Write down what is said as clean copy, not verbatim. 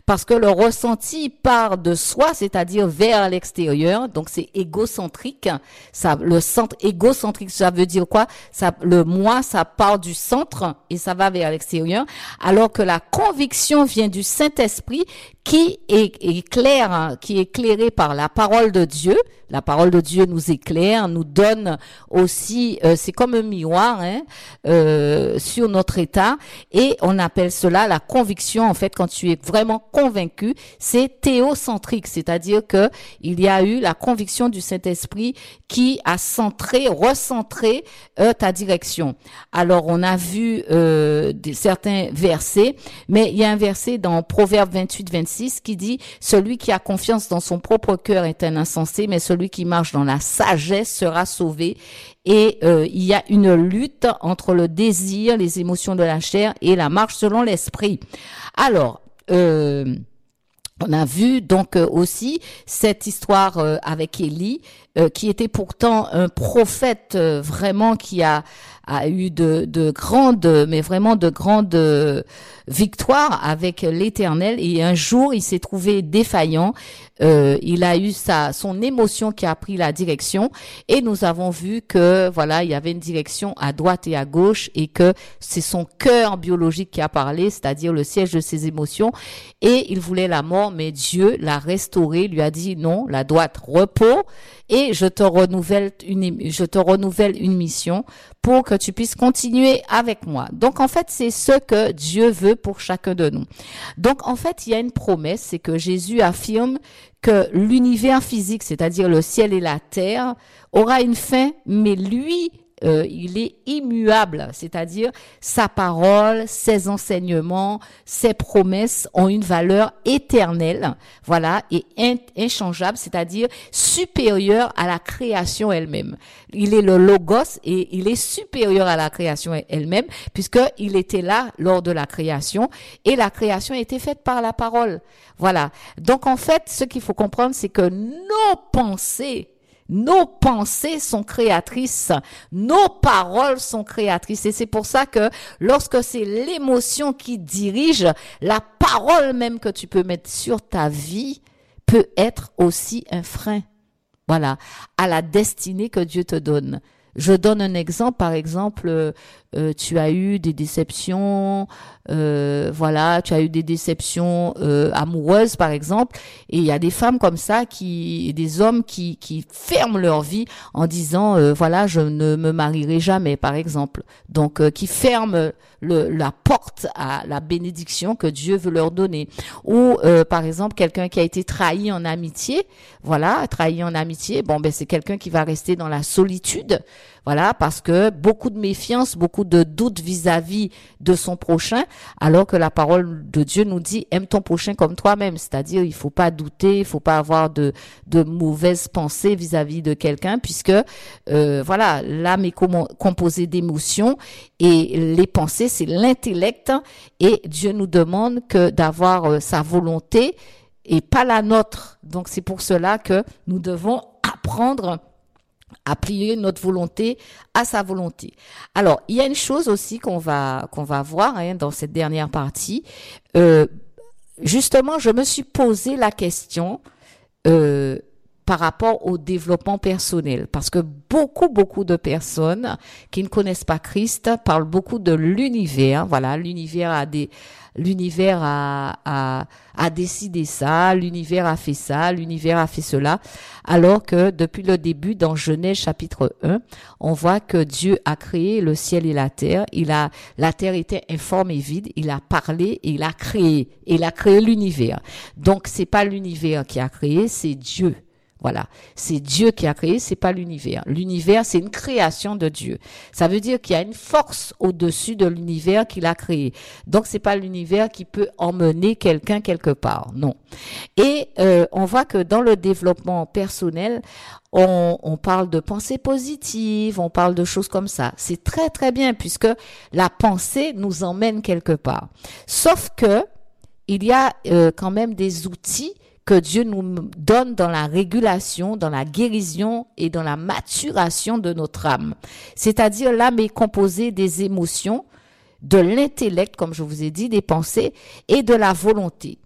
Parce que le ressenti part de soi, c'est-à-dire vers l'extérieur. Donc, c'est égocentrique. Ça, le centre égocentrique, ça veut dire quoi? Ça, le moi, ça part du centre et ça va vers l'extérieur. Alors que la conviction vient du Saint-Esprit qui est clair, hein, qui est éclairé par la parole de Dieu. La parole de Dieu nous éclaire, nous donne aussi, c'est comme un miroir, hein, sur notre état, et on appelle cela la conviction. En fait, quand tu es vraiment convaincu, c'est théocentrique, c'est-à-dire que il y a eu la conviction du Saint-Esprit qui a centré, recentré ta direction. Alors, on a vu certains versets, mais il y a un verset dans Proverbe 28-26 qui dit « Celui qui a confiance dans son propre cœur est un insensé, mais celui qui marche dans la sagesse sera sauvé. » Et il y a une lutte entre le désir, les émotions de la chair et la marche selon l'esprit. Alors, on a vu donc aussi cette histoire avec Élie, qui était pourtant un prophète vraiment qui a eu de grandes, mais vraiment de grandes victoires avec l'Éternel. Et un jour, il s'est trouvé défaillant. Il a eu son émotion qui a pris la direction. Et nous avons vu que voilà, il y avait une direction à droite et à gauche, et que c'est son cœur biologique qui a parlé, c'est-à-dire le siège de ses émotions. Et il voulait la mort, mais Dieu l'a restauré, lui a dit non, la droite repos. Et je te renouvelle une mission pour que tu puisses continuer avec moi. Donc, en fait, c'est ce que Dieu veut pour chacun de nous. Donc, en fait, il y a une promesse, c'est que Jésus affirme que l'univers physique, c'est-à-dire le ciel et la terre, aura une fin, mais lui, il est immuable, c'est-à-dire sa parole, ses enseignements, ses promesses ont une valeur éternelle, voilà, et inchangeable, c'est-à-dire supérieure à la création elle-même. Il est le logos et il est supérieur à la création elle-même, puisqu'il était là lors de la création, et la création a été faite par la parole. Voilà. Donc en fait, ce qu'il faut comprendre, c'est que nos pensées sont créatrices, nos paroles sont créatrices, et c'est pour ça que lorsque c'est l'émotion qui dirige, la parole même que tu peux mettre sur ta vie peut être aussi un frein, voilà, à la destinée que Dieu te donne. Je donne un exemple, par exemple, tu as eu des déceptions, voilà, tu as eu des déceptions amoureuses, par exemple, et il y a des femmes comme ça des hommes qui ferment leur vie en disant, voilà, je ne me marierai jamais, par exemple. Donc, qui ferment la porte à la bénédiction que Dieu veut leur donner. Ou, par exemple, quelqu'un qui a été trahi en amitié, voilà, trahi en amitié, bon, ben, c'est quelqu'un qui va rester dans la solitude, voilà, parce que beaucoup de méfiance, beaucoup de doute vis-à-vis de son prochain, alors que la parole de Dieu nous dit aime ton prochain comme toi-même, c'est-à-dire il faut pas douter, il faut pas avoir de mauvaises pensées vis-à-vis de quelqu'un, puisque voilà, l'âme est composée d'émotions et les pensées c'est l'intellect, et Dieu nous demande que d'avoir sa volonté et pas la nôtre. Donc c'est pour cela que nous devons apprendre à plier notre volonté à sa volonté. Alors, il y a une chose aussi qu'on va voir dans cette dernière partie. Justement, je me suis posé la question par rapport au développement personnel, parce que beaucoup de personnes qui ne connaissent pas Christ parlent beaucoup de l'univers. Voilà, l'univers a décidé ça, l'univers a fait ça, l'univers a fait cela, alors que depuis le début, dans Genèse chapitre 1, on voit que Dieu a créé le ciel et la terre. La terre était informe et vide, il a parlé et il a créé l'univers. Donc c'est pas l'univers qui a créé, c'est Dieu. Voilà, c'est Dieu qui a créé, c'est pas l'univers. L'univers, c'est une création de Dieu. Ça veut dire qu'il y a une force au-dessus de l'univers qu'il a créé. Donc c'est pas l'univers qui peut emmener quelqu'un quelque part, non. Et on voit que dans le développement personnel, on parle de pensée positive, on parle de choses comme ça. C'est très très bien, puisque la pensée nous emmène quelque part. Sauf que il y a quand même des outils que Dieu nous donne dans la régulation, dans la guérison et dans la maturation de notre âme. C'est-à-dire, l'âme est composée des émotions, de l'intellect, comme je vous ai dit, des pensées et de la volonté.